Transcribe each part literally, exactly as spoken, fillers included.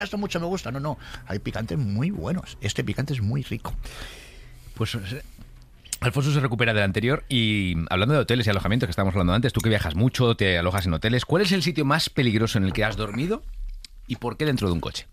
esto mucho me gusta. No, no, hay picantes muy buenos. Este picante es muy rico. Pues Alfonso se recupera del anterior y hablando de hoteles y alojamientos que estábamos hablando antes, tú que viajas mucho, te alojas en hoteles, ¿cuál es el sitio más peligroso en el que has dormido y por qué dentro de un coche?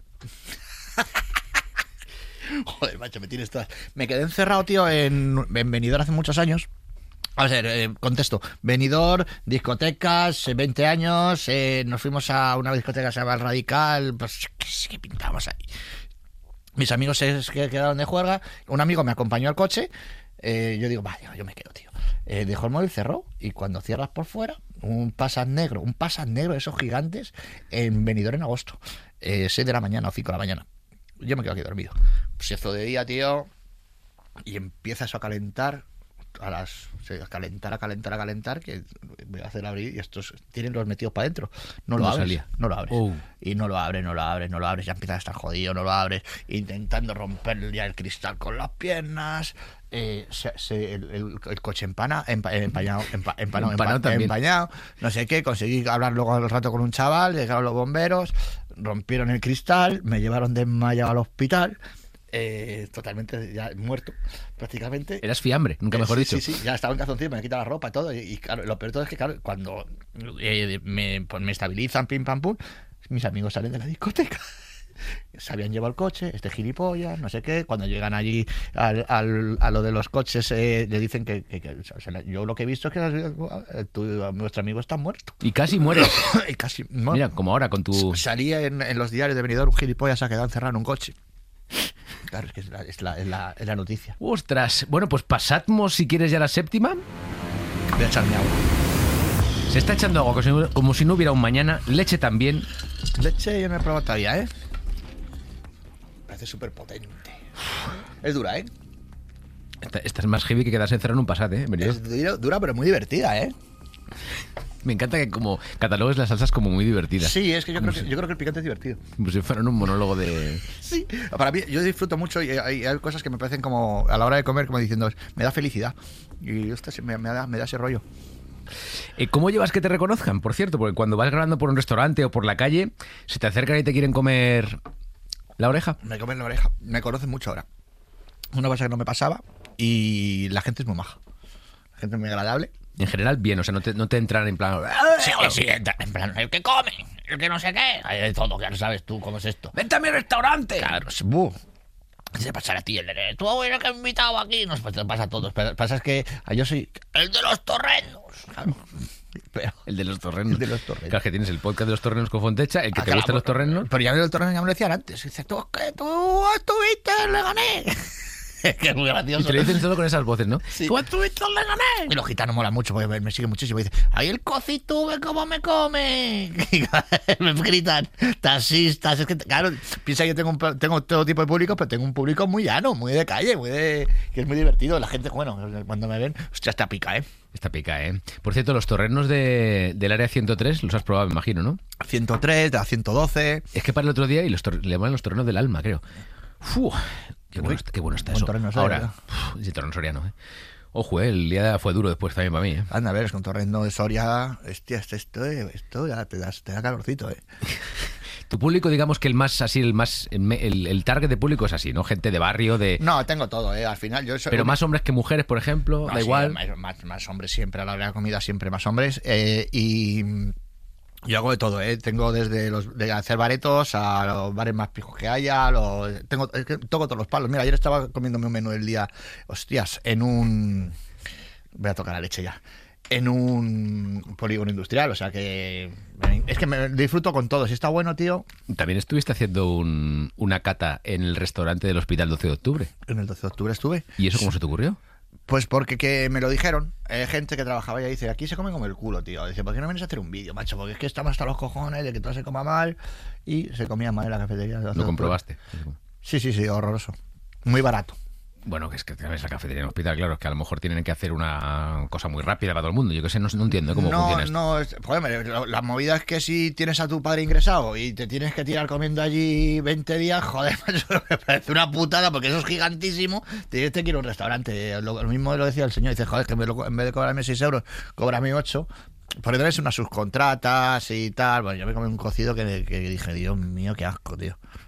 Joder, macho, me tienes todas. Me quedé encerrado, tío, en, en Benidorm hace muchos años. A ver, eh, contesto. Benidorm, discotecas, eh, veinte años, eh, nos fuimos a una discoteca que se llama El Radical, pues, ¿qué, qué pintamos ahí? Mis amigos se que quedaron de juerga, un amigo me acompañó al coche, eh, yo digo, vaya, yo me quedo, tío. Eh, dejó el móvil, cerró, y cuando cierras por fuera, un pasas negro, un pasas negro de esos gigantes, en Benidorm en agosto, eh, seis de la mañana o cinco de la mañana. Yo me quedo aquí dormido. Se hizo de día, tío, y empieza eso a calentar, a las a calentar, a calentar, a calentar, que voy a hacer abrir y estos tienen los metidos para adentro. No lo ¿Cómo abres, salía? no lo abres. Oh. Y no lo abres, no lo abres, no lo abres, ya empieza a estar jodido, no lo abres, intentando romper ya el cristal con las piernas. Eh, se, se, el, el, el coche empana, empa, empañado, empa, empanado, Empanado empa, también. empañado, no sé qué, conseguí hablar luego al rato con un chaval, llegaron los bomberos, rompieron el cristal, me llevaron desmayado al hospital. Eh, totalmente ya muerto prácticamente. Eras fiambre, nunca mejor eh, dicho. sí, sí, sí, ya estaba en calzoncillo, me quitado la ropa y todo, y, y claro, lo peor de todo es que claro, cuando eh, me, pues me estabilizan, pim pam pum, mis amigos salen de la discoteca. Se habían llevado el coche, este gilipollas, no sé qué. Cuando llegan allí al, al, a lo de los coches, eh, le dicen que, que, que o sea, yo lo que he visto es que eh, tu, nuestro amigo está muerto. Y casi mueres. Y casi, no, Mira, como ahora con tu... salía en, en los diarios de Benidorm, un gilipollas se ha quedado encerrado en un coche. Claro, es que es la, es la, es la, es la noticia. Ostras, bueno, pues pasamos si quieres ya la séptima. Voy a echarme agua. Se está echando agua como si, como si no hubiera un mañana. Leche también. Leche yo no he probado todavía, ¿eh? Parece súper potente. Es dura, ¿eh? Esta, esta es más heavy que quedarse encerrado en un Passat, ¿eh? Benidorm. Es dura, dura, pero muy divertida, ¿eh? Me encanta que como catalogues las salsas como muy divertidas. Sí, es que yo creo que, yo creo que el picante es divertido. Como si fueran un monólogo de... Sí, para mí, yo disfruto mucho y hay, hay cosas que me parecen como, a la hora de comer, como diciendo, me da felicidad. Y esto me, me, da, me da ese rollo. Eh, ¿Cómo llevas que te reconozcan? Por cierto, porque cuando vas grabando por un restaurante o por la calle, se te acercan y te quieren comer la oreja. Me comen la oreja. Me conocen mucho ahora. Una cosa que no me pasaba y la gente es muy maja. La gente es muy agradable. En general, bien, o sea, no te, no te entran en plan... Sí, sí, en plan, el que come, el que no sé qué. Hay de todo, que no sabes tú cómo es esto. ¡Vente a mi restaurante! Claro, es buh. Se pasa a ti el de tú, bueno, que he invitado aquí. Nos pues, pasa a todos. Pero pasa es que yo soy el de los torrenos. Claro. Pero, El de los torrenos. El de los torrenos. Claro, que tienes el podcast de los torrenos con Fontecha, el que Ah, te claro, gustan los torrenos. Pero ya el torreno ya me lo decían antes. Dice, tú, que tú estuviste, le gané. Que es muy gracioso. Y te lo dicen todo con esas voces, ¿no? Sí. ¡Tú estuviste, le gané! Y los gitanos molan mucho porque me, me siguen muchísimo. Y dice, ahí el cocito, ve cómo me come. Y me gritan, taxistas. Es que, claro, piensa que yo tengo, un, tengo todo tipo de público, pero tengo un público muy llano, muy de calle, muy de, que es muy divertido. La gente, bueno, cuando me ven, hostia, está pica, ¿eh? Esta pica, ¿eh? Por cierto, los torrenos de, del área ciento tres los has probado, me imagino, ¿no? ciento tres, de la ciento doce. Es que para el otro día y los tor- le llaman los torrenos del alma, creo. ¡Fu! Qué bueno, está, qué bueno está Buen eso. torreno soriano. Ahora, uf, sí, torreno soriano, ¿eh? Ojo, eh, el día fue duro después también para mí, ¿eh? Anda, a ver, es con torrendo de Soria. Hostia, esto, esto, esto ya te da, te da calorcito, ¿eh? Tu público, digamos que el más así, el más el, el, el target de público es así, ¿no? Gente de barrio, de... No, tengo todo, ¿eh? Al final yo soy... Pero más hombres que mujeres, por ejemplo, No, da sí, igual. Más, más, más hombres siempre, a la hora de la comida siempre más hombres. Eh, y yo hago de todo, ¿eh? Tengo desde los de hacer baretos a los bares más pijos que haya. Los, tengo, es que toco todos los palos. Mira, ayer estaba comiéndome un menú del día, hostias, en un... Voy a tocar la leche ya. En un polígono industrial, o sea que... Es que me disfruto con todo. Si está bueno, tío... También estuviste haciendo un, una cata en el restaurante del Hospital doce de octubre. En el doce de octubre estuve. ¿Y eso cómo se te ocurrió? Pues porque que me lo dijeron, eh, gente que trabajaba y dice, aquí se come como el culo, tío. Dice, ¿por qué no vienes a hacer un vídeo, macho? Porque es que estamos hasta los cojones de que todo se coma mal. Y se comía mal en la cafetería. Lo comprobaste. Sí, sí, sí, horroroso. Muy barato. Bueno, que es que tienes la cafetería en el hospital, claro, es que a lo mejor tienen que hacer una cosa muy rápida para todo el mundo. Yo que sé, no, no entiendo cómo no, funciona esto. No, es, joder, la, la movida es que si tienes a tu padre ingresado y te tienes que tirar comiendo allí veinte días, joder, macho, me parece una putada porque eso es gigantísimo. Te, te quiero un restaurante. Lo, lo mismo lo decía el señor, dice, joder, que me lo, en vez de cobrarme seis euros, cóbrame ocho. Porque debes unas subcontratas y tal. Bueno, yo me comí un cocido que, que dije, Dios mío, qué asco, tío.